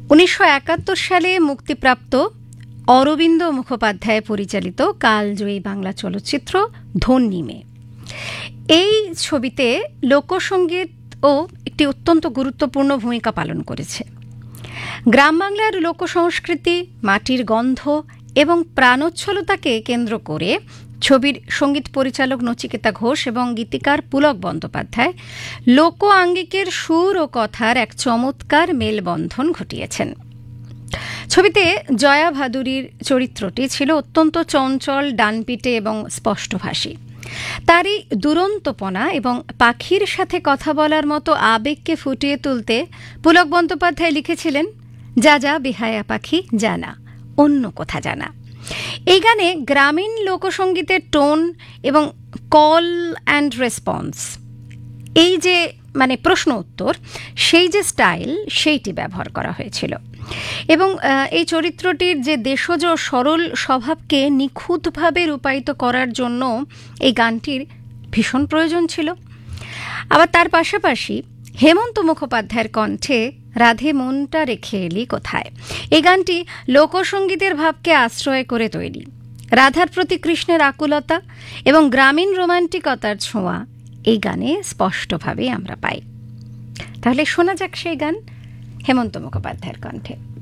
1971 সালে মুক্তিপ্রাপ্ত অরবিন্দ মুখোপাধ্যায় পরিচালিত কালজয়ী বাংলা চলচ্চিত্র ধন্যী মেয়ে। এই ছবিতে লোকসঙ্গীতও একটি অত্যন্ত গুরুত্বপূর্ণ ভূমিকা পালন করেছে। গ্রাম বাংলার লোকসংস্কৃতি, মাটির গন্ধ এবং প্রাণোচ্ছলতাকে কেন্দ্র করে ছবির সঙ্গীত পরিচালক নচিকেতা ঘোষ এবং গীতিকার পুলক বন্দ্যোপাধ্যায় লোক আঙ্গিকের সুর ও কথার এক চমৎকার মেলবন্ধন ঘটিয়েছেন। ছবিতে জয়া ভাদুরীর চরিত্রটি ছিল অত্যন্ত চঞ্চল, ডানপিটে এবং স্পষ্টভাষী। তারই দুরন্তপনা এবং পাখির সাথে কথা বলার মতো আবেগকে ফুটিয়ে তুলতে পুলক বন্দ্যোপাধ্যায় লিখেছিলেন, যা যা বেহায়া পাখি জানা, অন্য কোথা জানা। এই গানে গ্রামীণ লোকসঙ্গীতের টোন এবং কল অ্যান্ড রেসপন্স, এই যে প্রশ্ন উত্তর, সেই যে স্টাইল, সেইটি ব্যবহার করা হয়েছিল। এবং এই চরিত্রটির যে দেশজ সরল স্বভাবকে নিখুঁতভাবে রূপায়িত করার জন্য এই গানটির ভীষণ প্রয়োজন ছিল। আবার তার পাশাপাশি হেমন্ত মুখোপাধ্যায়ের কণ্ঠে রাধে মনটা রেখে এলি কোথায়, এই গানটি লোকসঙ্গীতের ভাবকে আশ্রয় করে তৈরি। রাধার প্রতি কৃষ্ণের আকুলতা এবং গ্রামীণ রোমান্টিকতার ছোঁয়া এই গানে স্পষ্টভাবে আমরা পাই। তাহলে শোনা যাক সেই গান হেমন্ত মুখোপাধ্যায়ের কণ্ঠে।